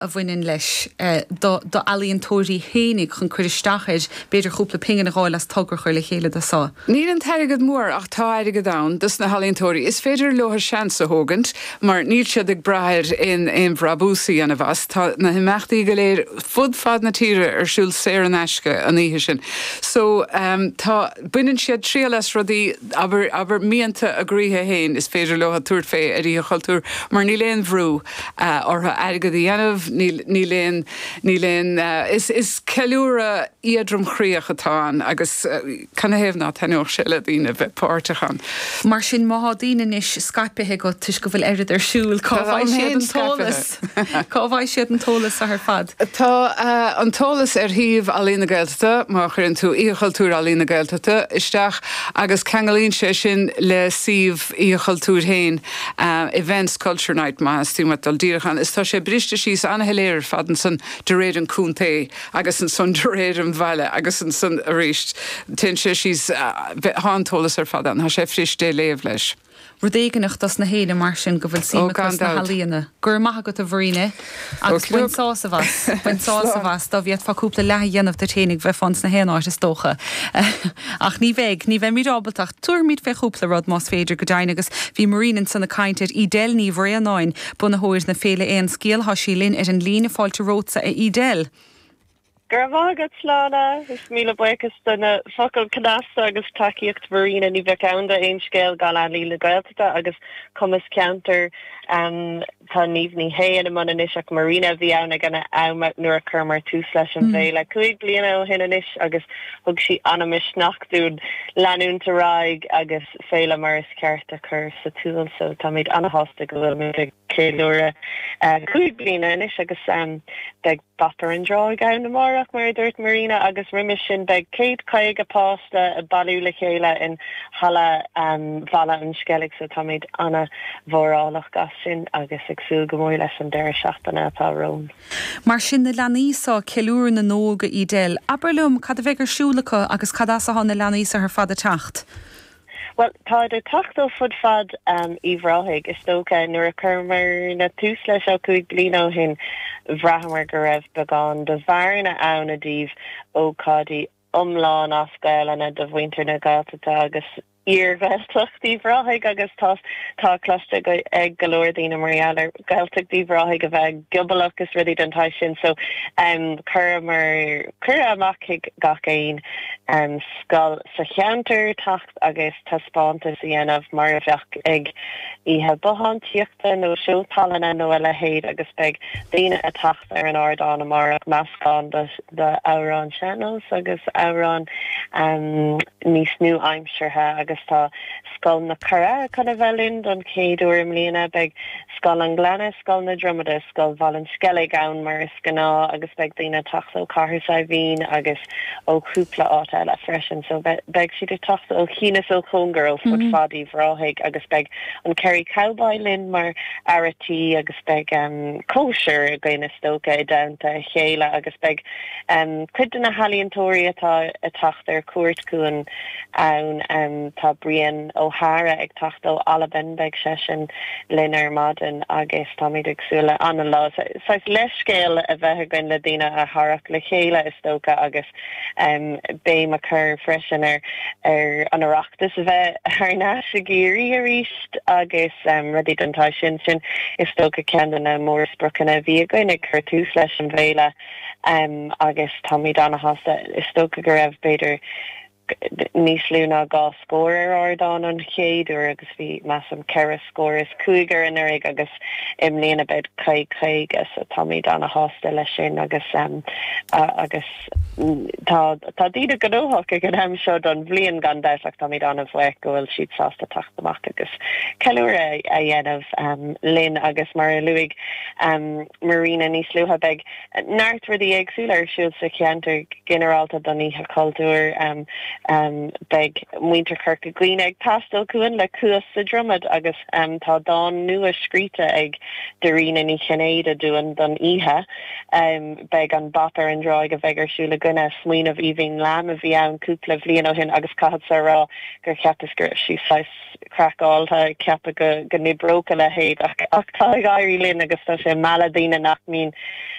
a bhainein leis do alíontóirí hénig chun chuiristeachid beidir chúpla pingin a gáil as tugur chuir le chéile asá. Níl an teirigad mór ach tá airigad dam dus na halíontóirí. Is féidir lothair seansa hógant, mar níl siad ag brathir in Brabúsaí ana bhas. Tá na himachtaí go léir fud fad na tíre siúil séir an eisce an ihe sin. So tá buineann siad tríalas rudí aber míanta a gríthe héin is féidir lotha túirt fé a rí a chailtúr, mar ní léon bhrú ortha airigad í dhéanamh ní léon is ceiliúra iadrum chríoch atáin agus canna héamh ná tainneoch se le dtíine bheith páirtechan. Mar sin má daoine is Skypethe go tuis go bhfuil airad ar siúil cábhaidh siad an tólas a th fad. Tá an tólas ar thaobh Alína Gaeltachta má chuireann tú íochailtúr Alína Gaeltachta isteach agus cheangalíonn sé sin le siomh íochailtúr héin Events Culture Night más tímat dal díorchan is tá sé briste síos anheléir fadan san de réir an cúntaí agus an son de réir an bhaile agus an son a ríist tin sé síos hátólas ar fadan há sé fris dé léamh leis. Rudéigeachtas na héine mar sin go bhfuil símas na halíana. Gur maithe go a bhríne agus buintása bhas do bhíad faúpla le dhéanamh de ténig bheith fans na héanáid is tócha. Ach ní bheith mírábalach túr míid feúpla rud más féidir go daine agus bhí marínan sanna caiintear Idel ní bhréanáin buna hóir na féle éon scéal hasílinn ar an lína fáilte rótsa a Idel. Gurvágad slána, is míle buchas duna focail canasta agus takeíocht marina ní bheith anda aon scéal gal an líle Gaeltachta agus cumas ceantar tá níomhní héan am an isis ach marina bhí anna gana amach nuair a chur mar tús leis an bhéile. Cuaig bliana ó hin inis agus thug si anamis nachtún leanúnta ráig agus féile mar is ceart a chur sa túil so tá míid anna hásta go bhfuil mú céúra cuaig bliana inis agus beag batar an rá gan na marach mar dúirt marina agus riimi sin beag céad caig a pásta a bailú le chéile in hala bhala an sceig so tá míid anna bhórálach gas sin agus agsú go mór leis an deir seachtainna atá rón. Mar sin na leanaísá ceúr na nóga Idel, aberlum cad a bheith arsúlacha agus cad as a na leanaísa ar fad a techt? Well, tá de tachtó fud fad íhráigh is tócha nuair a chumar na tús leis ó chuig blino hin bhrahamar go raibh beagán do bharna anna díomh ó cádaí umláin ascail anna do bhaintear na Gaeltachta agus íorhheiltachtaí bhráigh agus tá cluiste ag golóir daoine maríalar Gaeltachtaí bhráigh a bheith gibalachgus ruí den tais sin so cur amach gach éin scal sa cheantar tacht agus taspáanta sa dhéanamh mar a bheith ag ihe bohantíochta nó siúltalanna nó eile héad agus beag daoine a tacht ar an ardán amach meascán de árán channels agus árán níos nú aimseirthe agus tá scal na cara chuna bhelinn don céadú mlíana beag scal an glenna scal na dromada scal bhalan sceig ann mar is gná agus beag daoine tacht ó carthas a bhín agus ó cúpla áta eile freisin so beag siad tacht ó chinas ó chungirl fud fadí bhráigh agus beag an Kerry Cowboylinn mar airití agus beag kosher gaine stoca I downta chéile agus beag cuid na halíontóirí atá a tacht ar cuairtcuan ann tá brian óhara ag tacht ó Alban beag sesin linar madan agus tá míid agsúla anna lá sais leis scéal a bheith gain le dtíine a harach le chéile is stoca agus béim a chur freisin ar an oireachtas a bheith arna sa géirí a ríist agus rudí dantá sin is stoca cean na mór sprucanna bhí gaine chur tús leis an bhéile agus tá míid anna hasta is stoca go raibh beidir níos lúna gá scóir ardán an chéadú agus bhí measam ceire scóir is cúigar in aig agus imlíana bed caig as a tamí dána hásta lei sin agus tá díad go dóthach ag an heim seo don bblion gan deach tamí dána bhhaich go bhfuil siad sásta taachtamach agus ceúir a dhéanamh linn agus mar luigh marina níos luútha beag náirt rudí agsúla ar siúil sa cheantar generalta don íthe cultúr beg muinter kirk a green ag pastel cuan le cuas sa drumad agus tá dá nua scríte ag derina ní chennéide doan don ihe beg an batar an droig a vegar siúla duine smuoinmh Íhín Lam a bhí an cúpla bbliana ó hin agus cad sa rá gur ceapas gur sí crackáiltha ceapa go nibróca le héad ach tá gaiirí linn agus tá sé mala daine nach mín